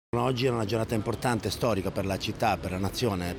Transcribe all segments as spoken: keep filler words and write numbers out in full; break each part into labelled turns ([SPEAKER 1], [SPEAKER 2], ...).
[SPEAKER 1] Oggi è una giornata importante, storica per la città, per la nazione.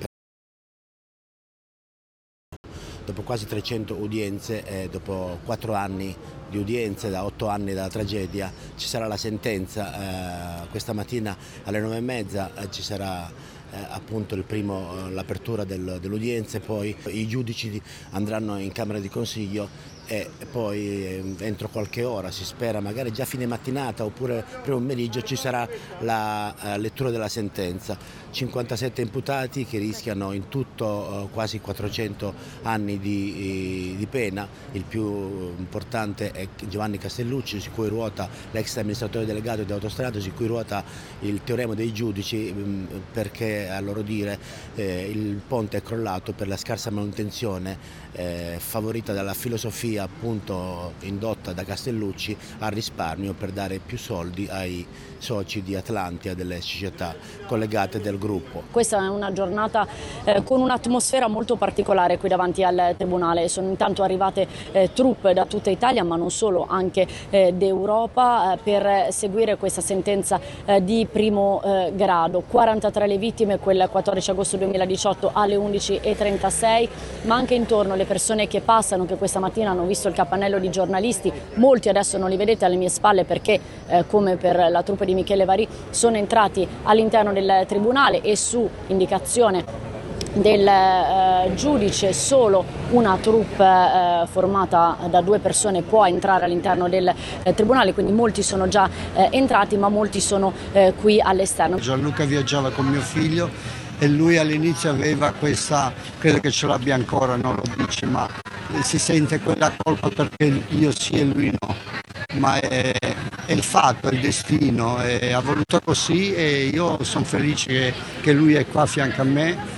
[SPEAKER 1] Dopo quasi trecento udienze e dopo quattro anni di udienze, da otto anni dalla tragedia, ci sarà la sentenza. Eh, questa mattina alle nove e mezza eh, ci sarà eh, appunto il primo, l'apertura del, dell'udienza, poi i giudici andranno in Camera di Consiglio e poi eh, entro qualche ora, si spera magari già fine mattinata oppure primo pomeriggio, ci sarà la eh, lettura della sentenza. cinquantasette imputati che rischiano in tutto eh, quasi quattrocento anni di, di pena. Il più importante è Giovanni Castellucci, su cui ruota l'ex amministratore delegato di Autostrade, su cui ruota il teorema dei giudici, perché a loro dire eh, il ponte è crollato per la scarsa manutenzione eh, favorita dalla filosofia appunto indotta da Castellucci al risparmio, per dare più soldi ai soci di Atlantia, delle società collegate del gruppo.
[SPEAKER 2] Questa è una giornata eh, con un'atmosfera molto particolare qui davanti al Tribunale. Sono intanto arrivate eh, truppe da tutta Italia, ma non solo, anche eh, d'Europa, eh, per seguire questa sentenza eh, di primo eh, grado. quarantatré le vittime quel quattordici agosto duemiladiciotto alle undici e trentasei, ma anche intorno le persone che passano, che questa mattina hanno visto il capannello di giornalisti. Molti adesso non li vedete alle mie spalle perché, eh, come per la troupe di Michele Varì, sono entrati all'interno del Tribunale e su indicazione del eh, giudice solo una troupe eh, formata da due persone può entrare all'interno del eh, Tribunale, quindi molti sono già eh, entrati, ma molti sono eh, qui all'esterno.
[SPEAKER 3] Gianluca viaggiava con mio figlio e lui all'inizio aveva questa, credo che ce l'abbia ancora, non lo dice, ma si sente quella colpa perché io sì e lui no, ma è, è il fatto, è il destino, è, ha voluto così e io sono felice che, che lui è qua a fianco a me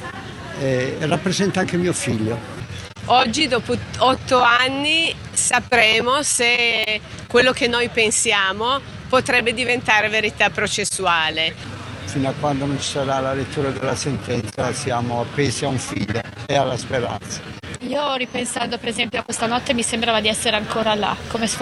[SPEAKER 3] e rappresenta anche mio figlio.
[SPEAKER 4] Oggi, dopo otto anni, sapremo se quello che noi pensiamo potrebbe diventare verità processuale.
[SPEAKER 3] Fino a quando non ci sarà la lettura della sentenza siamo appesi a un filo e alla speranza.
[SPEAKER 5] Io, ripensando per esempio a questa notte, mi sembrava di essere ancora là, come se